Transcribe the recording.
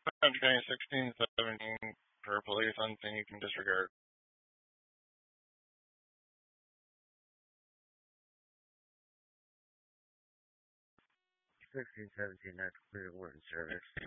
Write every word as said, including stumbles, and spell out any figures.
Okay, sixteen seventeen per police on scene, you can disregard. sixteen seventeen, that's clear warden service.